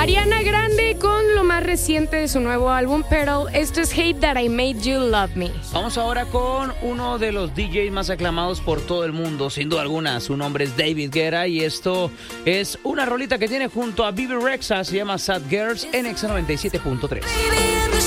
Ariana Grande con lo más reciente de su nuevo álbum, Pearl. Esto es Hate That I Made You Love Me. Vamos ahora con uno de los DJs más aclamados por todo el mundo, sin duda alguna. Su nombre es David Guetta y esto es una rolita que tiene junto a Bebe Rexha. Se llama Sad Girls en X97.3.